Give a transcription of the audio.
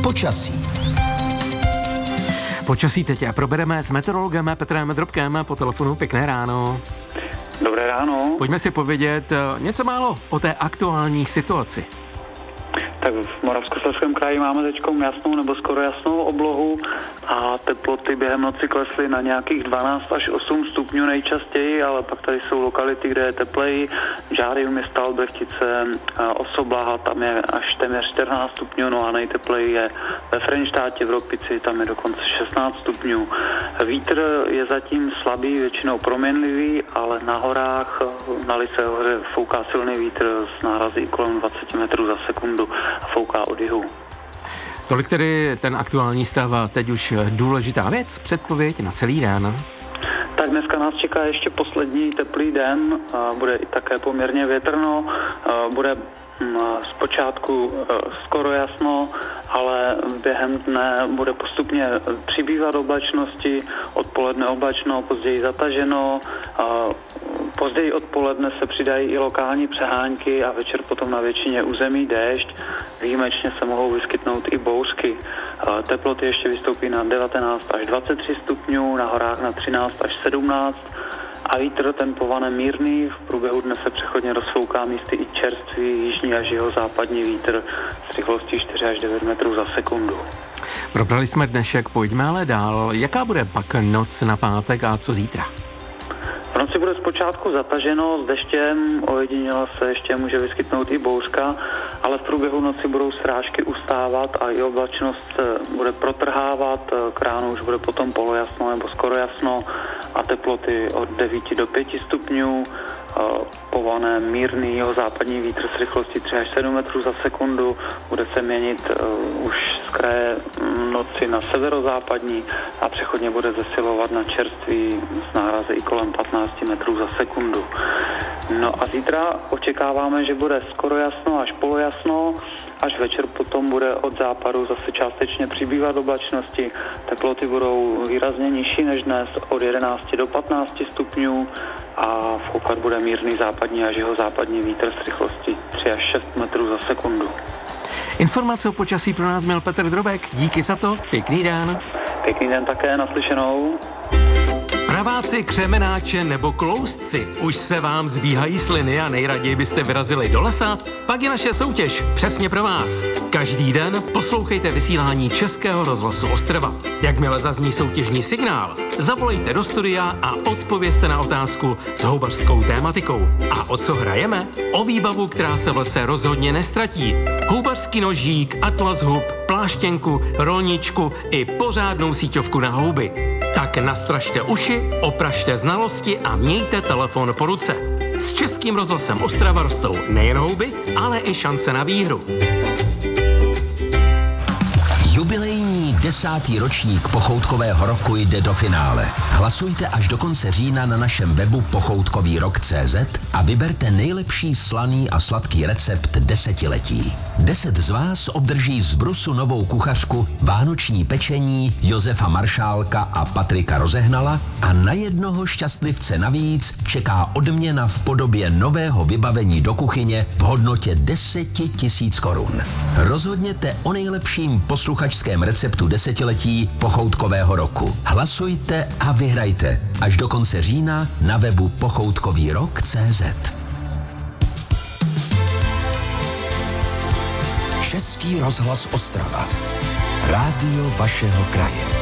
Počasí. Počasí teď probereme s meteorologem Petrem Drobkem po telefonu. Pěkné ráno. Dobré ráno. Pojďme si povědět něco málo o té aktuální situaci. Tak v Moravskoslezském kraji máme teď jasnou nebo skoro jasnou oblohu a teploty během noci klesly na nějakých 12 až 8 stupňů nejčastěji, ale pak tady jsou lokality, kde je tepleji. Žáry, města Albrechtice, Osoblaha, tam je až téměř 14 stupňů, no a nejtepleji je ve Frenštátě v Ropici, tam je dokonce 16 stupňů. Vítr je zatím slabý, většinou proměnlivý, ale na horách, na Lysé hoře fouká silný vítr s nárazy kolem 20 metrů za sekundu a fouká od jihu. Tolik tedy ten aktuální stav a teď už důležitá věc, předpověď na celý den. Tak dneska nás čeká ještě poslední teplý den, bude i také poměrně větrno, bude zpočátku skoro jasno, ale během dne bude postupně přibývat oblačnosti, odpoledne oblačno, později zataženo, později odpoledne se přidají i lokální přehánky a večer potom na většině území déšť. Výjimečně se mohou vyskytnout i bouřky. Teploty ještě vystoupí na 19 až 23 stupňů, na horách na 13 až 17 a vítr ten povane mírný. V průběhu dne se přechodně rozfouká místy i čerstvý jižní až jihozápadní vítr s rychlostí 4 až 9 metrů za sekundu. Probrali jsme dnešek, pojďme ale dál. Jaká bude pak noc na pátek a co zítra? V noci bude zpočátku zataženo s deštěm, ojediněle se ještě může vyskytnout i bouřka, ale v průběhu noci budou srážky ustávat a i oblačnost se bude protrhávat, k ránu už bude potom polojasno nebo skoro jasno a teploty od 9 do 5 stupňů, pované mírný jihozápadní vítr s rychlostí 3 až 7 metrů za sekundu, bude se měnit už z kraje noci na severozápadní a přechodně bude zesilovat na čerstvý s nárazy i kolem 15 metrů za sekundu. No a zítra očekáváme, že bude skoro jasno až polojasno, až večer potom bude od západu zase částečně přibývat oblačnosti. Teploty budou výrazně nižší než dnes, od 11 do 15 stupňů a foukat bude mírný západní až jihozápadní vítr s rychlostí 3 až 6 metrů za sekundu. Informace o počasí pro nás měl Petr Drobek. Díky za to, pěkný den. Pěkný den také, naslyšenou. Praváci, křemenáče nebo kloustci, už se vám zbíhají sliny a nejraději byste vyrazili do lesa? Pak je naše soutěž přesně pro vás. Každý den poslouchejte vysílání Českého rozhlasu Ostrava. Jakmile zazní soutěžní signál, zavolejte do studia a odpovězte na otázku s houbařskou tématikou. A o co hrajeme? O výbavu, která se v lese rozhodně nestratí. Houbařský nožík, atlas hub, pláštěnku, rolničku i pořádnou síťovku na houby. Tak nastražte uši, opražte znalosti a mějte telefon po ruce. S Českým rozhlasem Ostrava rostou nejen houby, ale i šance na výhru. Jubilejní 10. ročník Pochoutkového roku jde do finále. Hlasujte až do konce října na našem webu pochoutkovýrok.cz a vyberte nejlepší slaný a sladký recept desetiletí. 10 z vás obdrží z Brusu novou kuchařku, vánoční pečení Josefa Maršálka a Patrika Rozehnala a na jednoho šťastlivce navíc čeká odměna v podobě nového vybavení do kuchyně v hodnotě 10 000 korun. Rozhodněte o nejlepším posluchačském receptu desetiletí Pochoutkového roku. Hlasujte a vyhrajte až do konce října na webu pochoutkovýrok.cz. Český rozhlas Ostrava. Rádio vašeho kraje.